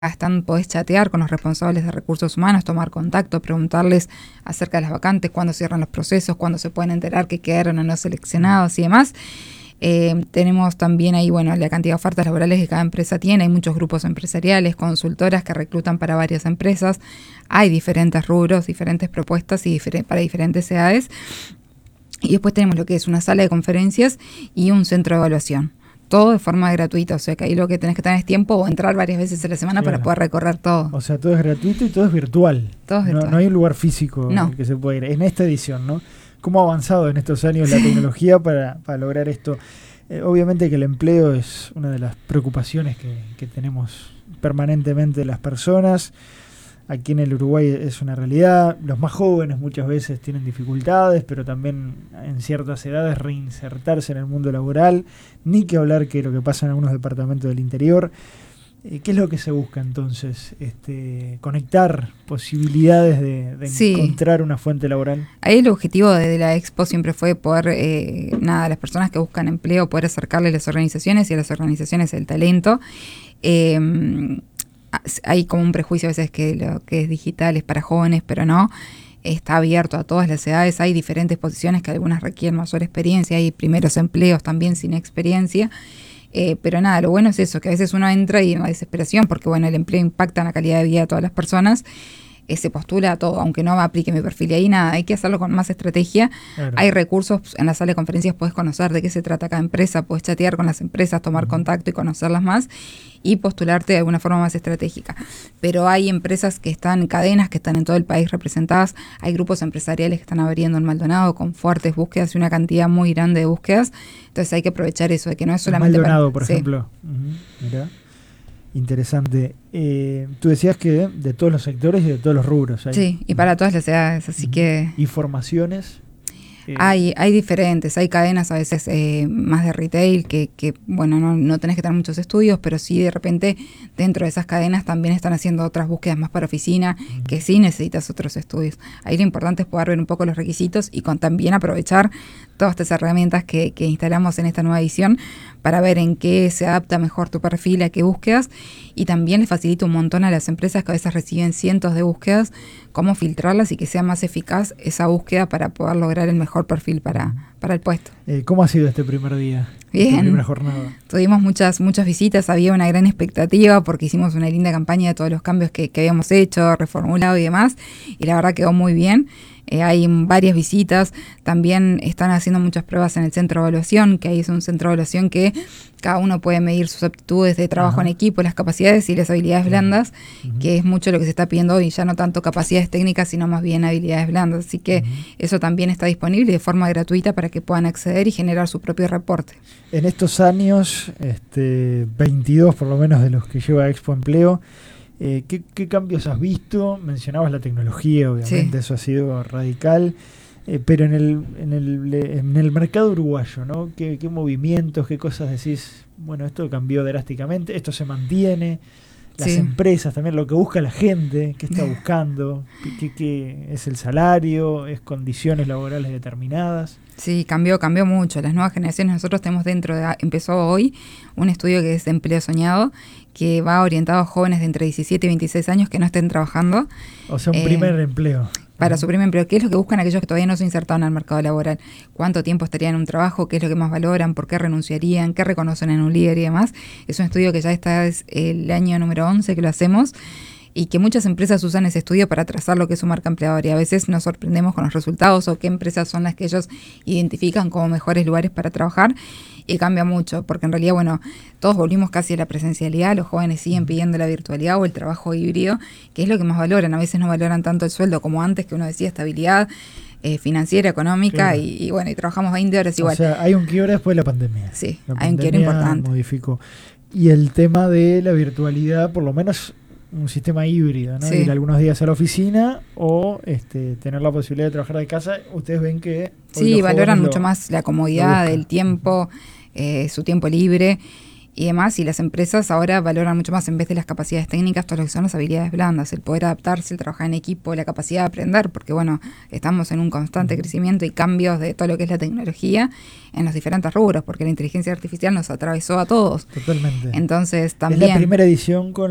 podés chatear con los responsables de recursos humanos, tomar contacto, preguntarles acerca de las vacantes, cuándo cierran los procesos, cuándo se pueden enterar que quedaron o no seleccionados y demás. Tenemos también ahí, la cantidad de ofertas laborales que cada empresa tiene. Hay muchos grupos empresariales, consultoras que reclutan para varias empresas. Hay diferentes rubros, diferentes propuestas y para diferentes edades. Y después tenemos lo que es una sala de conferencias y un centro de evaluación. Todo de forma gratuita, o sea que ahí lo que tenés que tener es tiempo o entrar varias veces a la semana para poder recorrer todo. O sea, todo es gratuito y todo es virtual. Todo es virtual. No hay un lugar físico que se pueda ir. En esta edición, ¿no? ¿Cómo ha avanzado en estos años la tecnología para lograr esto? Obviamente que el empleo es una de las preocupaciones que tenemos permanentemente las personas. Aquí en el Uruguay es una realidad. Los más jóvenes muchas veces tienen dificultades, pero también en ciertas edades reinsertarse en el mundo laboral. Ni que hablar que lo que pasa en algunos departamentos del interior. ¿Qué es lo que se busca entonces? Conectar posibilidades de encontrar una fuente laboral. Ahí el objetivo de la Expo siempre fue poder, a las personas que buscan empleo, poder acercarle a las organizaciones y a las organizaciones el talento. Hay como un prejuicio a veces que lo que es digital es para jóvenes, pero no. Está abierto a todas las edades. Hay diferentes posiciones que algunas requieren mayor experiencia. Hay primeros empleos también sin experiencia. Pero lo bueno es eso, que a veces uno entra y en una desesperación, porque el empleo impacta en la calidad de vida de todas las personas. Se postula a todo, aunque no aplique mi perfil y ahí hay que hacerlo con más estrategia. Claro. Hay recursos, en la sala de conferencias puedes conocer de qué se trata cada empresa, puedes chatear con las empresas, tomar contacto y conocerlas más y postularte de alguna forma más estratégica. Pero hay empresas que están, cadenas que están en todo el país representadas, hay grupos empresariales que están abriendo en Maldonado con fuertes búsquedas y una cantidad muy grande de búsquedas, entonces hay que aprovechar eso, de que no es solamente... Maldonado, por ejemplo. Mirá. Interesante. Tú decías que de todos los sectores y de todos los rubros. Sí, y para todas las edades, así que... ¿Y formaciones? Hay diferentes, hay cadenas a veces más de retail que no tenés que tener muchos estudios, pero sí de repente dentro de esas cadenas también están haciendo otras búsquedas más para oficina, que sí necesitas otros estudios. Ahí lo importante es poder ver un poco los requisitos y también aprovechar todas estas herramientas que instalamos en esta nueva edición para ver en qué se adapta mejor tu perfil, a qué búsquedas, y también les facilita un montón a las empresas que a veces reciben cientos de búsquedas, cómo filtrarlas y que sea más eficaz esa búsqueda para poder lograr el mejor perfil para el puesto. ¿Cómo ha sido este primer día? Bien, esta primera jornada. Tuvimos muchas visitas, había una gran expectativa porque hicimos una linda campaña de todos los cambios que habíamos hecho, reformulado y demás, y la verdad quedó muy bien. Hay varias visitas, también están haciendo muchas pruebas en el centro de evaluación, que ahí es un centro de evaluación que cada uno puede medir sus aptitudes de trabajo en equipo, las capacidades y las habilidades blandas, que es mucho lo que se está pidiendo hoy, ya no tanto capacidades técnicas, sino más bien habilidades blandas. Así que eso también está disponible de forma gratuita para que puedan acceder y generar su propio reporte. En estos años, 22 por lo menos de los que lleva Expo Empleo, ¿qué cambios has visto? Mencionabas la tecnología, obviamente, eso ha sido radical, pero en el mercado uruguayo, ¿no? ¿Qué movimientos, qué cosas decís? Bueno, esto cambió drásticamente, esto se mantiene, las empresas también, lo que busca la gente, qué está buscando, qué es el salario, es condiciones laborales determinadas. Sí, cambió mucho. Las nuevas generaciones, nosotros tenemos empezó hoy un estudio que es de empleo soñado, que va orientado a jóvenes de entre 17 y 26 años que no estén trabajando. O sea, un primer empleo. Para su primer empleo. ¿Qué es lo que buscan aquellos que todavía no se insertaron al mercado laboral? ¿Cuánto tiempo estarían en un trabajo? ¿Qué es lo que más valoran? ¿Por qué renunciarían? ¿Qué reconocen en un líder y demás? Es un estudio que ya es el año número 11 que lo hacemos, y que muchas empresas usan ese estudio para trazar lo que es su marca empleadora, y a veces nos sorprendemos con los resultados o qué empresas son las que ellos identifican como mejores lugares para trabajar, y cambia mucho, porque en realidad, todos volvimos casi a la presencialidad, los jóvenes siguen pidiendo la virtualidad o el trabajo híbrido, que es lo que más valoran. A veces no valoran tanto el sueldo como antes, que uno decía estabilidad financiera, económica, claro. y trabajamos 20 horas igual. O sea, hay un quiebre después de la pandemia. Sí, hay un quiebre importante. Modificó. Y el tema de la virtualidad, por lo menos un sistema híbrido, ¿no? Ir algunos días a la oficina o tener la posibilidad de trabajar de casa. Ustedes ven que sí, valoran mucho más la comodidad del tiempo, su tiempo libre y demás, y las empresas ahora valoran mucho más, en vez de las capacidades técnicas, todo lo que son las habilidades blandas, el poder adaptarse, el trabajar en equipo, la capacidad de aprender, porque estamos en un constante crecimiento y cambios de todo lo que es la tecnología en los diferentes rubros, porque la inteligencia artificial nos atravesó a todos. Totalmente. Entonces también... Es la primera edición con